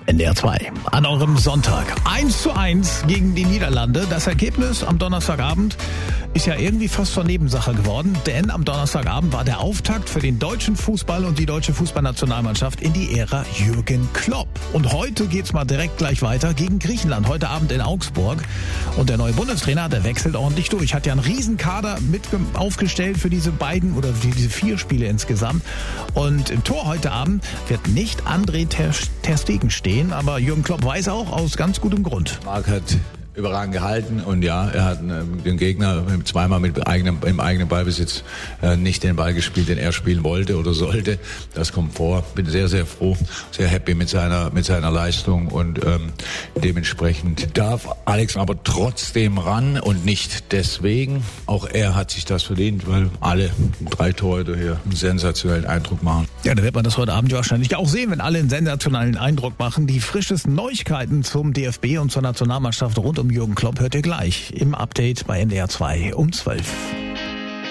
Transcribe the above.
NDR 2. An eurem Sonntag. 1:1 gegen die Niederlande. Das Ergebnis am Donnerstagabend ist ja irgendwie fast zur Nebensache geworden, denn am Donnerstagabend war der Auftakt für den deutschen Fußball und die deutsche Fußballnationalmannschaft in die Ära Jürgen Klopp. Und heute geht's mal direkt gleich weiter gegen Griechenland, heute Abend in Augsburg. Und der neue Bundestrainer, der wechselt ordentlich durch. Hat ja einen Riesenkader mit aufgestellt für diese beiden oder für diese 4 Spiele insgesamt. Und im Tor heute Abend wird nicht André Ter Stegen stehen, aber Jürgen Klopp weiß auch aus ganz gutem Grund. Marc hat überragend gehalten und ja, er hat den Gegner zweimal im eigenen Ballbesitz nicht den Ball gespielt, den er spielen wollte oder sollte. Das kommt vor. Bin sehr, sehr froh, sehr happy mit seiner Leistung und dementsprechend darf Alex aber trotzdem ran und nicht deswegen. Auch er hat sich das verdient, weil alle 3 Torhüter hier einen sensationellen Eindruck machen. Ja, da wird man das heute Abend wahrscheinlich auch sehen, wenn alle einen sensationellen Eindruck machen. Die frischesten Neuigkeiten zum DFB und zur Nationalmannschaft rund um Jürgen Klopp hört ihr gleich im Update bei NDR 2 um 12.